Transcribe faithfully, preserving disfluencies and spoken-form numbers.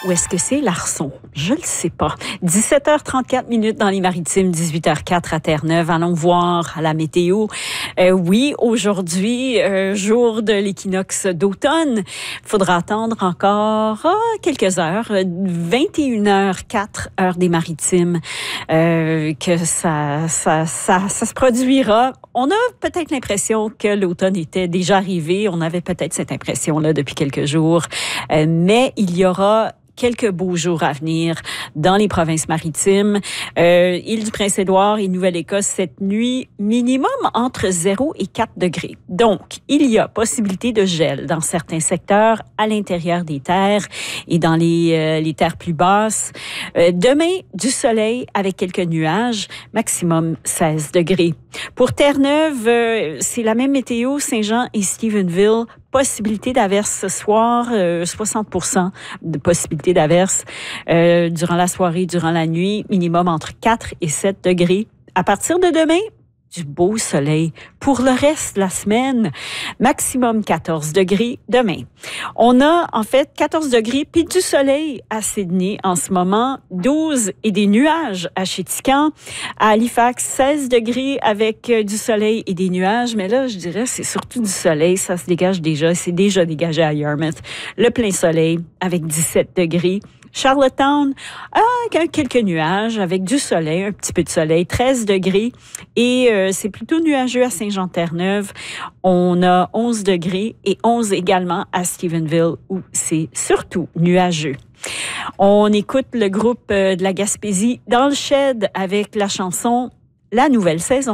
Ou est-ce que c'est Larson? Je le sais pas. dix-sept heures trente-quatre minutes dans les Maritimes, dix-huit heures quatre à Terre-Neuve. Allons voir à la météo. Euh, oui, aujourd'hui, euh, jour de l'équinoxe d'automne. Il faudra attendre encore oh, quelques heures, vingt et une heures quatre, heure des Maritimes, euh, que ça, ça, ça, ça se produira. On a peut-être l'impression que l'automne était déjà arrivé. On avait peut-être cette impression-là depuis quelques jours. Euh, mais il y aura quelques beaux jours à venir dans les provinces maritimes. Euh, Île du Prince-Édouard et Nouvelle-Écosse cette nuit, minimum entre zéro et quatre degrés. Donc, il y a possibilité de gel dans certains secteurs à l'intérieur des terres et dans les, euh, les terres plus basses. Euh, demain, du soleil avec quelques nuages, maximum seize degrés. Pour Terre-Neuve, euh, c'est la même météo, Saint-Jean et Stephenville. Possibilité d'averse ce soir, euh, soixante pour cent de possibilité d'averse euh, durant la soirée, durant la nuit, minimum entre quatre et sept degrés. À partir de demain, du beau soleil. Pour le reste de la semaine, maximum quatorze degrés demain. On a en fait quatorze degrés puis du soleil à Sydney en ce moment, douze et des nuages à Chéticamp. À Halifax, seize degrés avec euh, du soleil et des nuages. Mais là, je dirais, c'est surtout du soleil. Ça se dégage déjà. C'est déjà dégagé à Yarmouth. Le plein soleil avec dix-sept degrés. Charlottetown, ah, quelques nuages avec du soleil, un petit peu de soleil, treize degrés. Et euh, c'est plutôt nuageux à Saint-Jean-Terre-Neuve. On a onze degrés et onze également à Stephenville où c'est surtout nuageux. On écoute le groupe de la Gaspésie dans le shed avec la chanson « La nouvelle saison ».